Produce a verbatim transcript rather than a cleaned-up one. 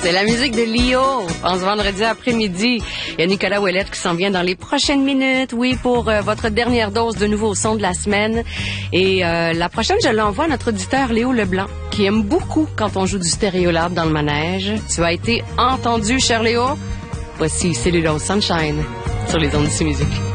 C'est la musique de Lio. En ce vendredi après-midi, il y a Nicolas Ouellette qui s'en vient dans les prochaines minutes, oui, pour euh, votre dernière dose de nouveaux sons de la semaine. Et euh, la prochaine, je l'envoie à notre auditeur Léo Leblanc, qui aime beaucoup quand on joue du Stereolab dans le manège. Tu as été entendu, cher Léo. Voici Cellulose Sunshine sur les ondes de C Musique.